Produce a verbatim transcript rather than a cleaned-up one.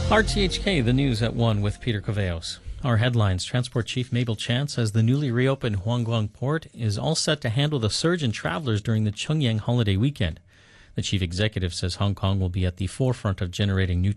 R T H K, the news at one with Peter Coveos. Our headlines. Transport Chief Mabel Chant says the newly reopened Huangguang Port is all set to handle the surge in travelers during the Chungyang holiday weekend. The chief executive says Hong Kong will be at the forefront of generating new